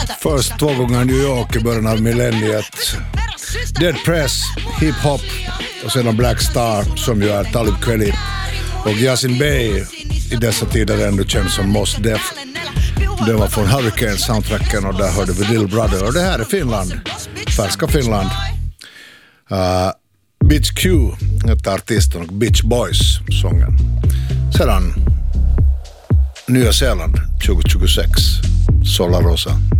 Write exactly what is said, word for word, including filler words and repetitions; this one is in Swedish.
Först två gånger New York i början av millenniet. Dead Press, Hip Hop och sedan Black Star som ju är Talib Kweli och Yasin Bey i dessa tider ändå känd som Mos Def. Det var från Hurricane-soundtracken och där hörde vi Little Brother. Och det här är Finland, färska Finland. Uh, Bitch Q heter artisten och Bitch Boys sången. Sedan Nya Zeeland tjugo tjugosex, Solar Rosa.